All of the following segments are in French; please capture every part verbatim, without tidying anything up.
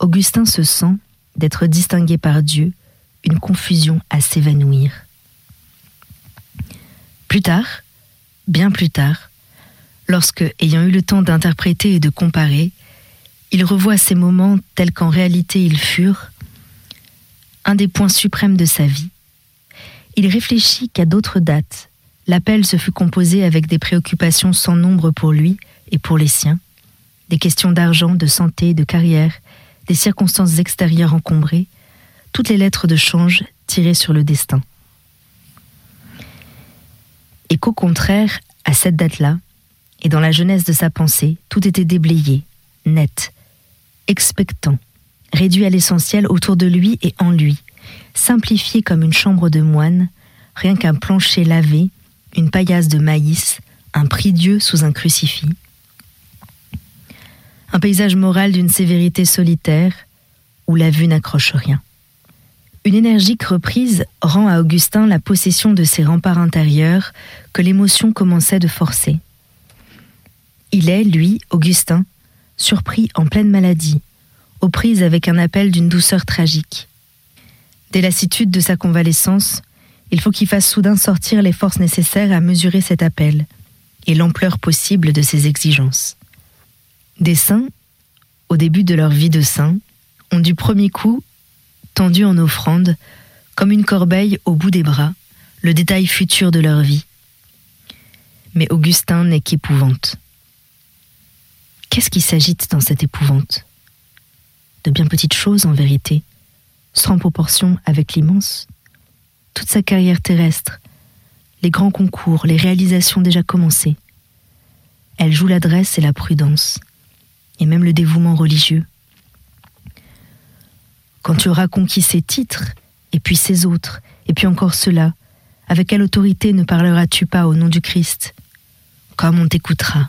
Augustin se sent, d'être distingué par Dieu, une confusion à s'évanouir. Plus tard, bien plus tard, lorsque, ayant eu le temps d'interpréter et de comparer, il revoit ces moments tels qu'en réalité ils furent, un des points suprêmes de sa vie, il réfléchit qu'à d'autres dates, l'appel se fut composé avec des préoccupations sans nombre pour lui et pour les siens, des questions d'argent, de santé, de carrière, des circonstances extérieures encombrées, toutes les lettres de change tirées sur le destin. Et qu'au contraire, à cette date-là, et dans la jeunesse de sa pensée, tout était déblayé, net, expectant, réduit à l'essentiel autour de lui et en lui, simplifié comme une chambre de moine, rien qu'un plancher lavé, une paillasse de maïs, un prie-dieu sous un crucifix. Un paysage moral d'une sévérité solitaire, où la vue n'accroche rien. Une énergique reprise rend à Augustin la possession de ces remparts intérieurs que l'émotion commençait de forcer. Il est, lui, Augustin, surpris en pleine maladie, aux prises avec un appel d'une douceur tragique. Dès lassitude de sa convalescence, il faut qu'il fasse soudain sortir les forces nécessaires à mesurer cet appel et l'ampleur possible de ses exigences. Des saints, au début de leur vie de saints, ont du premier coup tendu en offrande, comme une corbeille au bout des bras, le détail futur de leur vie. Mais Augustin n'est qu'épouvante. Qu'est-ce qui s'agite dans cette épouvante ? De bien petites choses en vérité, sans proportion avec l'immense. Toute sa carrière terrestre, les grands concours, les réalisations déjà commencées. Elle joue l'adresse et la prudence, et même le dévouement religieux. Quand tu auras conquis ces titres, et puis ces autres, et puis encore ceux-là, avec quelle autorité ne parleras-tu pas au nom du Christ ? Comme on t'écoutera.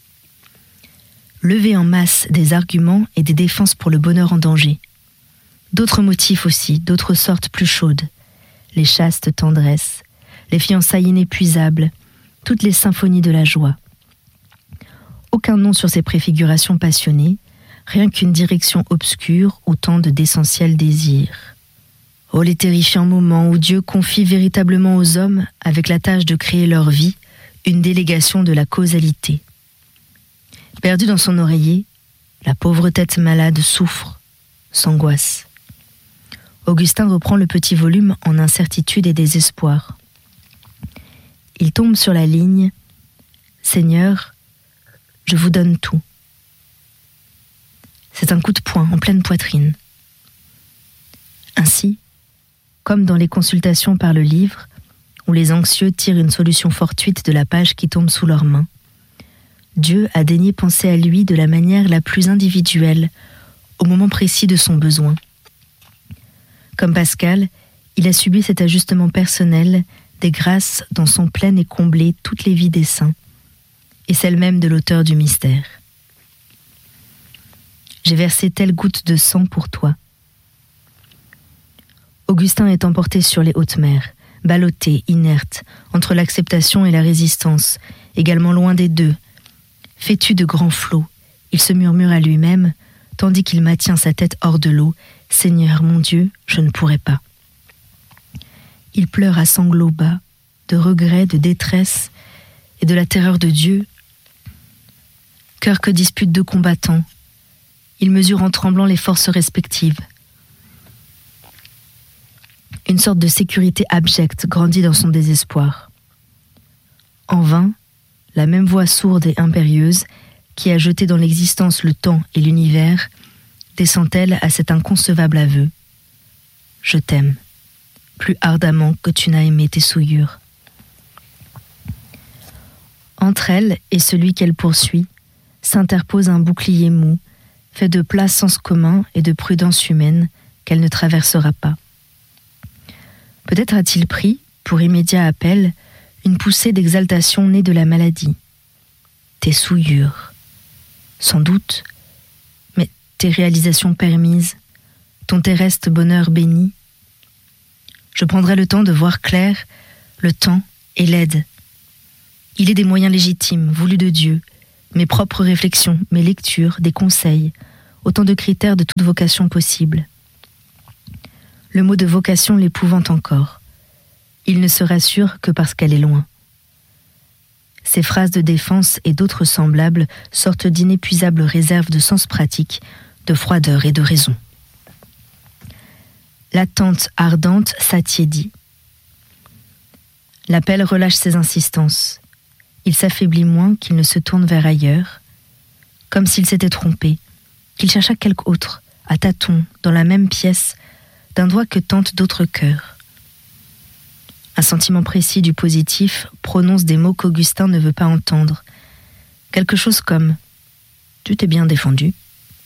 Lever en masse des arguments et des défenses pour le bonheur en danger. D'autres motifs aussi, d'autres sortes plus chaudes. Les chastes tendresses, les fiançailles inépuisables, toutes les symphonies de la joie. Aucun nom sur ces préfigurations passionnées, rien qu'une direction obscure où tendent d'essentiels désirs. Oh, les terrifiants moments où Dieu confie véritablement aux hommes, avec la tâche de créer leur vie, une délégation de la causalité. Perdue dans son oreiller, la pauvre tête malade souffre, s'angoisse. Augustin reprend le petit volume en incertitude et désespoir. Il tombe sur la ligne « Seigneur, je vous donne tout ». C'est un coup de poing en pleine poitrine. Ainsi, comme dans les consultations par le livre, où les anxieux tirent une solution fortuite de la page qui tombe sous leurs mains, Dieu a daigné penser à lui de la manière la plus individuelle, au moment précis de son besoin. Comme Pascal, il a subi cet ajustement personnel des grâces dont sont pleines et comblées toutes les vies des saints, et celles même de l'auteur du mystère. J'ai versé telle goutte de sang pour toi. Augustin est emporté sur les hautes mers, ballotté, inerte, entre l'acceptation et la résistance, également loin des deux. Vêtu de grands flots, il se murmure à lui-même, tandis qu'il maintient sa tête hors de l'eau, « Seigneur, mon Dieu, je ne pourrai pas. » Il pleure à sanglots bas, de regret, de détresse et de la terreur de Dieu. Cœur que disputent deux combattants, il mesure en tremblant les forces respectives. Une sorte de sécurité abjecte grandit dans son désespoir. En vain, la même voix sourde et impérieuse, qui a jeté dans l'existence le temps et l'univers, descend-elle à cet inconcevable aveu. Je t'aime, plus ardemment que tu n'as aimé tes souillures. Entre elle et celui qu'elle poursuit, s'interpose un bouclier mou, fait de plat sens commun et de prudence humaine qu'elle ne traversera pas. Peut-être a-t-il pris, pour immédiat appel, une poussée d'exaltation née de la maladie. Tes souillures. Sans doute, mais tes réalisations permises, ton terrestre bonheur béni. Je prendrai le temps de voir clair, le temps et l'aide. Il est des moyens légitimes, voulus de Dieu, mes propres réflexions, mes lectures, des conseils, autant de critères de toute vocation possible. Le mot de vocation l'épouvante encore. Il ne se rassure que parce qu'elle est loin. Ces phrases de défense et d'autres semblables sortent d'inépuisables réserves de sens pratique, de froideur et de raison. L'attente ardente s'attiédit. L'appel relâche ses insistances. Il s'affaiblit moins qu'il ne se tourne vers ailleurs, comme s'il s'était trompé, qu'il chercha quelque autre, à tâtons, dans la même pièce, d'un doigt que tentent d'autres cœurs. Un sentiment précis du positif prononce des mots qu'Augustin ne veut pas entendre. Quelque chose comme « Tu t'es bien défendu ».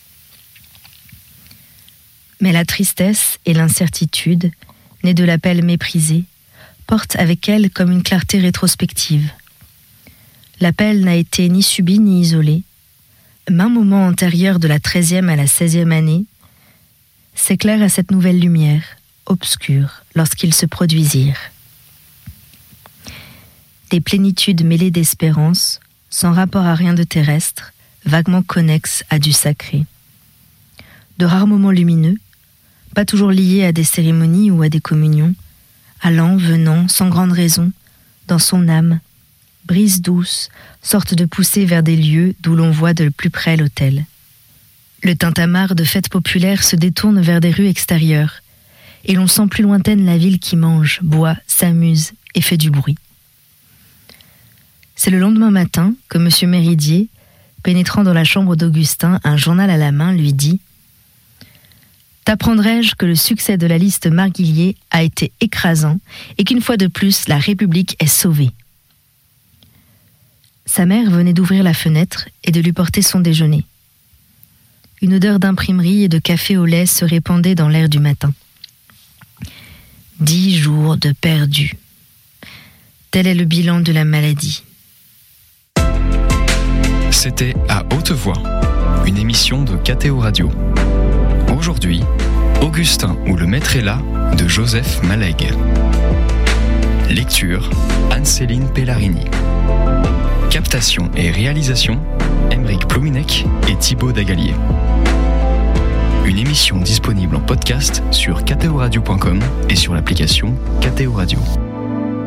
Mais la tristesse et l'incertitude, nées de l'appel méprisé, portent avec elles comme une clarté rétrospective. L'appel n'a été ni subi ni isolé. Maint moment antérieur de la treizième à la seizième année s'éclaire à cette nouvelle lumière, obscure, lorsqu'ils se produisirent. Des plénitudes mêlées d'espérance, sans rapport à rien de terrestre, vaguement connexes à du sacré. De rares moments lumineux, pas toujours liés à des cérémonies ou à des communions, allant, venant, sans grande raison, dans son âme, brise douce, sorte de poussée vers des lieux d'où l'on voit de plus près l'autel. Le tintamarre de fêtes populaires se détourne vers des rues extérieures, et l'on sent plus lointaine la ville qui mange, boit, s'amuse et fait du bruit. C'est le lendemain matin que M. Méridier, pénétrant dans la chambre d'Augustin, un journal à la main, lui dit « T'apprendrai-je que le succès de la liste Marguillier a été écrasant et qu'une fois de plus, la République est sauvée. » Sa mère venait d'ouvrir la fenêtre et de lui porter son déjeuner. Une odeur d'imprimerie et de café au lait se répandait dans l'air du matin. Dix jours de perdus. Tel est le bilan de la maladie. C'était À Haute Voix, une émission de K T O Radio. Aujourd'hui, Augustin ou le maître est là de Joseph Malègue. Lecture, Anne-Céline Pellarini. Captation et réalisation, Aymeric Plouminec et Thibaut Dagalier. Une émission disponible en podcast sur k t o radio point com et sur l'application K T O Radio.